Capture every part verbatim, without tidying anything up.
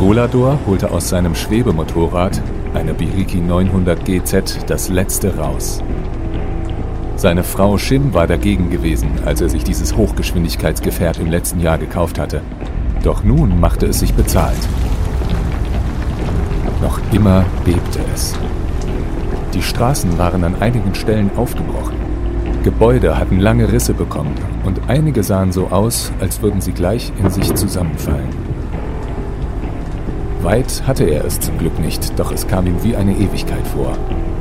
Golador holte aus seinem Schwebemotorrad, eine Biriki neunhundert G Z, das letzte raus. Seine Frau Shim war dagegen gewesen, als er sich dieses Hochgeschwindigkeitsgefährt im letzten Jahr gekauft hatte. Doch nun machte es sich bezahlt. Noch immer bebte es. Die Straßen waren an einigen Stellen aufgebrochen. Gebäude hatten lange Risse bekommen und einige sahen so aus, als würden sie gleich in sich zusammenfallen. Weit hatte er es zum Glück nicht, doch es kam ihm wie eine Ewigkeit vor.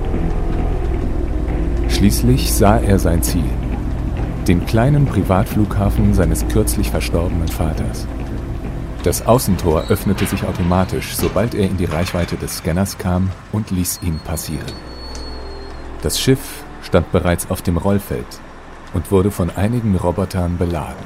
Schließlich sah er sein Ziel. Den kleinen Privatflughafen seines kürzlich verstorbenen Vaters. Das Außentor öffnete sich automatisch, sobald er in die Reichweite des Scanners kam und ließ ihn passieren. Das Schiff stand bereits auf dem Rollfeld und wurde von einigen Robotern beladen.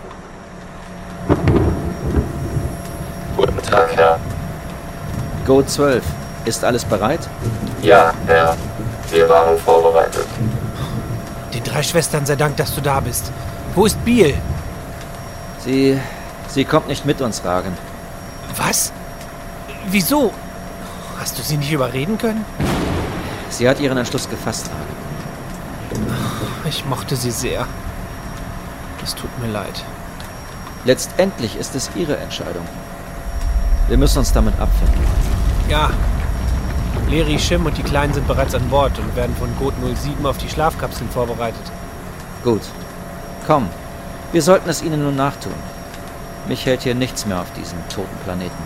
Guten Tag, Herr. Go zwölf, ist alles bereit? Ja, Herr. Wir waren vorbereitet. Den drei Schwestern sei Dank, dass du da bist. Wo ist Biel? Sie... sie kommt nicht mit uns, Ragen. Was? Wieso? Hast du sie nicht überreden können? Sie hat ihren Entschluss gefasst, Ragen. Ich mochte sie sehr. Es tut mir leid. Letztendlich ist es ihre Entscheidung. Wir müssen uns damit abfinden. Ja. Leri, Shim und die Kleinen sind bereits an Bord und werden von Code null sieben auf die Schlafkapseln vorbereitet. Gut. Komm. Wir sollten es ihnen nun nachtun. Mich hält hier nichts mehr auf diesem toten Planeten.